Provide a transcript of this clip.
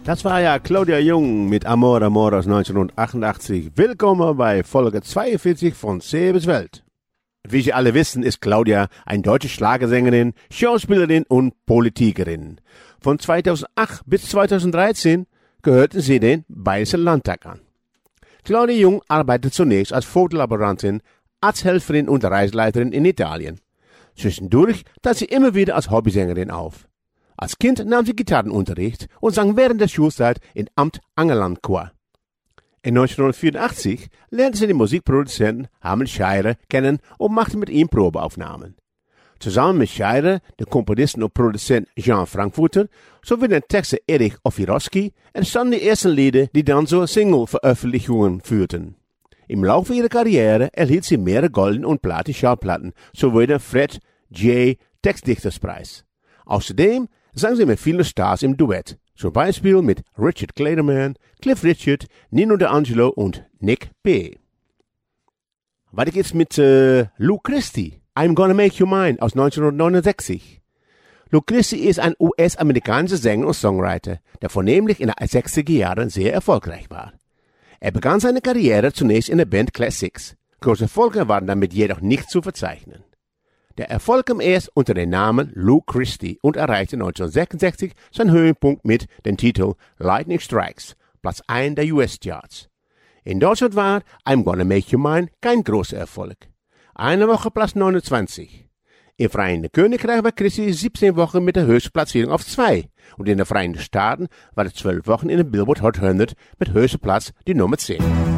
Das war ja Claudia Jung mit Amor Amor aus 1988. Willkommen bei Folge 42 von Sebes Welt. Wie Sie alle wissen, ist Claudia eine deutsche Schlagersängerin, Schauspielerin und Politikerin. Von 2008 bis 2013 gehörte sie den Bayerischen Landtag an. Claudia Jung arbeitet zunächst als Fotolaborantin, Arzthelferin und Reiseleiterin in Italien. Zwischendurch trat sie immer wieder als Hobbysängerin auf. Als Kind nahm sie Gitarrenunterricht und sang während der Schulzeit in Amt Angerlandchor. In 1984 lernte sie den Musikproduzenten Harmen Scheire kennen und machte mit ihm Probeaufnahmen. Zusammen mit Scheire, dem Komponisten und Produzent Jean Frankfurter sowie dem Texter Erich Ofirowski entstanden die ersten Lieder, die dann zur Single-Veröffentlichungen führten. Im Laufe ihrer Karriere erhielt sie mehrere Golden- und Platin-Schallplatten sowie den Fred J. Textdichterspreis. Außerdem sang sie mit vielen Stars im Duett, zum Beispiel mit Richard Clayderman, Cliff Richard, Nino D'Angelo und Nick B. Weiter geht's mit Lou Christie, I'm Gonna Make You Mine aus 1969. Lou Christie ist ein US-amerikanischer Sänger und Songwriter, der vornehmlich in den 60er Jahren sehr erfolgreich war. Er begann seine Karriere zunächst in der Band Classics. Große Erfolge waren damit jedoch nicht zu verzeichnen. Der Erfolg kam erst unter dem Namen Lou Christie und erreichte 1966 seinen Höhepunkt mit dem Titel Lightning Strikes, Platz 1 der US-Charts. In Deutschland war I'm Gonna Make You Mine kein großer Erfolg. Eine Woche Platz 29. Im Vereinigten Königreich war Christie 17 Wochen mit der höchsten Platzierung auf 2 und in den Vereinigten Staaten war er 12 Wochen in der Billboard Hot 100 mit höchster Platz die Nummer 10.